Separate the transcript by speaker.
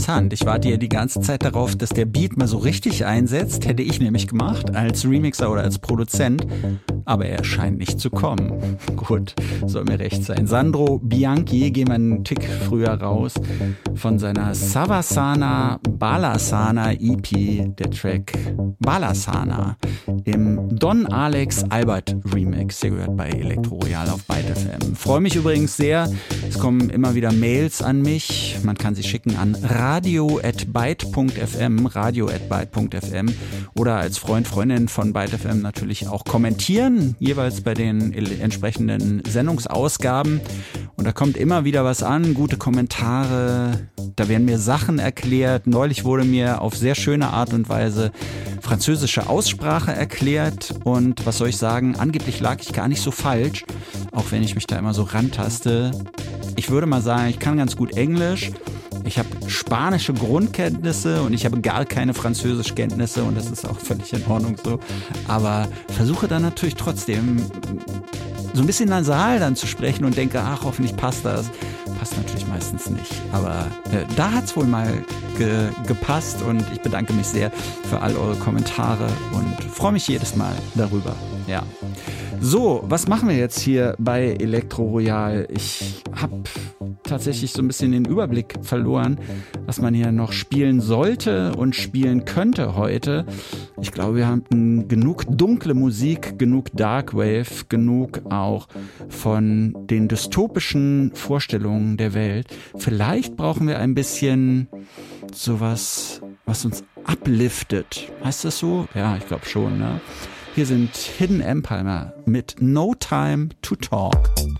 Speaker 1: interessant. Ich warte ja die ganze Zeit darauf, dass der Beat mal so richtig einsetzt. Hätte ich nämlich gemacht, als Remixer oder als Produzent. Aber er scheint nicht zu kommen. Gut, soll mir recht sein. Sandro Bianchi, gehen wir einen Tick früher raus, von seiner Savasana Balasana EP, der Track Balasana im Don Alex Albert Remix. Der gehört bei Elektro Royal auf Byte FM. Freue mich übrigens sehr. Es kommen immer wieder Mails an mich. Man kann sie schicken an radio@byte.fm, radio@byte.fm oder als Freund, Freundin von Byte FM natürlich auch kommentieren, jeweils bei den entsprechenden Sendungsausgaben. Und da kommt immer wieder was an, gute Kommentare, da werden mir Sachen erklärt. Neulich wurde mir auf sehr schöne Art und Weise französische Aussprache erklärt und was soll ich sagen, angeblich lag ich gar nicht so falsch, auch wenn ich mich da immer so rantaste. Ich würde mal sagen, ich kann ganz gut Englisch, ich habe spanische Grundkenntnisse und ich habe gar keine Französischkenntnisse und das ist auch völlig in Ordnung so, aber versuche dann natürlich trotzdem so ein bisschen nasal dann zu sprechen und denke, ach, hoffentlich passt das. Passt natürlich meistens nicht, aber da hat es wohl mal gepasst und ich bedanke mich sehr für all eure Kommentare und freue mich jedes Mal darüber. Ja. So, was machen wir jetzt hier bei Elektro Royal? Ich habe tatsächlich so ein bisschen den Überblick verloren, was man hier noch spielen sollte und spielen könnte heute. Ich glaube, wir haben genug dunkle Musik, genug Darkwave, genug auch von den dystopischen Vorstellungen der Welt. Vielleicht brauchen wir ein bisschen sowas, was uns upliftet. Heißt das so? Ja, ich glaube schon, ne? Hier sind Hidden Empire mit No Time to Talk.